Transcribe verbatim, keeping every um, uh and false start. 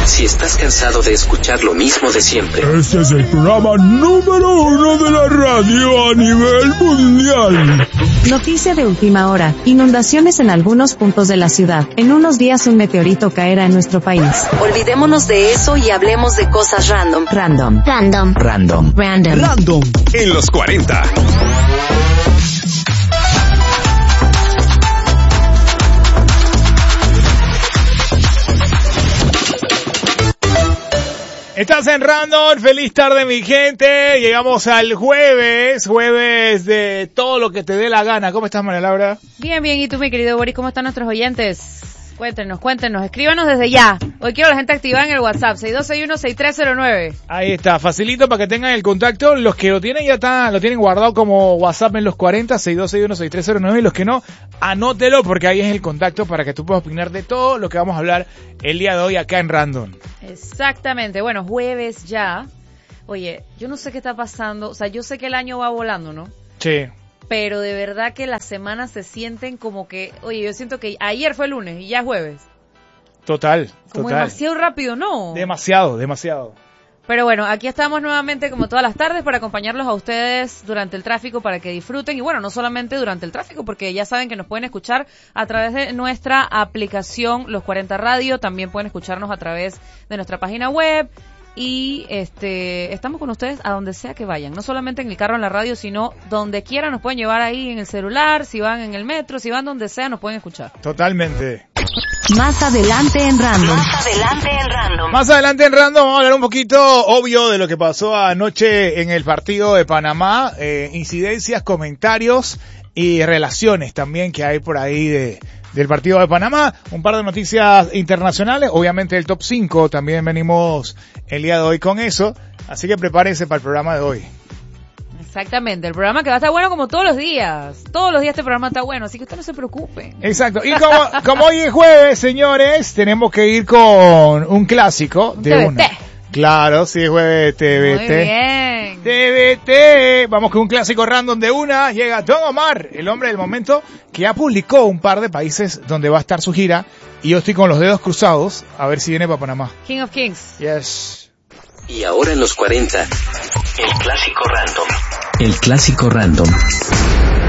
Si estás cansado de escuchar lo mismo de siempre. Este es el programa número uno de la radio a nivel mundial. Noticia de última hora. Inundaciones en algunos puntos de la ciudad. En unos días un meteorito caerá en nuestro país. Olvidémonos de eso y hablemos de cosas random. Random. Random. Random. Random. Random. En los cuarenta. Estás en Random, feliz tarde mi gente, llegamos al jueves, jueves de todo lo que te dé la gana. ¿Cómo estás, María Laura? Bien, bien, ¿y tú, mi querido Boris? ¿Cómo están nuestros oyentes? Cuéntenos, cuéntenos, escríbanos desde ya. Hoy quiero a la gente activada en el WhatsApp, seis dos seis uno, seis tres cero nueve. Ahí está, facilito para que tengan el contacto. Los que lo tienen ya está, lo tienen guardado como WhatsApp en los cuarenta, seis dos seis uno, seis tres cero nueve. Y los que no, anótelo porque ahí es el contacto para que tú puedas opinar de todo lo que vamos a hablar el día de hoy acá en Random. Exactamente, bueno, jueves ya. Oye, yo no sé qué está pasando, o sea, yo sé que el año va volando, ¿no? Sí. Pero de verdad que las semanas se sienten como que, oye, yo siento que ayer fue lunes y ya es jueves. Total, Como total. demasiado rápido, ¿no? Demasiado, demasiado. Pero bueno, aquí estamos nuevamente como todas las tardes para acompañarlos a ustedes durante el tráfico para que disfruten. Y bueno, no solamente durante el tráfico, porque ya saben que nos pueden escuchar a través de nuestra aplicación Los cuarenta Radio. También pueden escucharnos a través de nuestra página web. Y este estamos con ustedes a donde sea que vayan, no solamente en el carro, en la radio, sino donde quiera nos pueden llevar ahí en el celular, si van en el metro, si van donde sea, nos pueden escuchar. Totalmente. Más adelante en Random. Más adelante en Random. Más adelante en Random vamos a hablar un poquito, obvio, de lo que pasó anoche en el partido de Panamá, eh, incidencias, comentarios y relaciones también que hay por ahí de del partido de Panamá, un par de noticias internacionales, obviamente el top cinco, también venimos el día de hoy con eso, así que prepárense para el programa de hoy. Exactamente, el programa que va a estar bueno como todos los días, todos los días este programa está bueno, así que usted no se preocupe. Exacto, y como, como hoy es jueves, señores, tenemos que ir con un clásico Un de T V T. una. Claro, sí, es jueves T V T. Muy bien. T V T, vamos con un clásico random de una, llega Don Omar, el hombre del momento, que ya publicó un par de países donde va a estar su gira, y yo estoy con los dedos cruzados, a ver si viene para Panamá. King of Kings. Yes. Y ahora en los cuarenta. El clásico random. El clásico random.